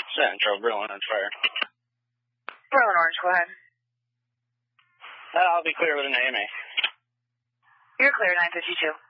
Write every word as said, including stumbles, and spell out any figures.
Central, Berlin and Fire. Berlin Orange, go ahead. Uh, I'll be clear with an A M A. You're clear, nine fifty-two.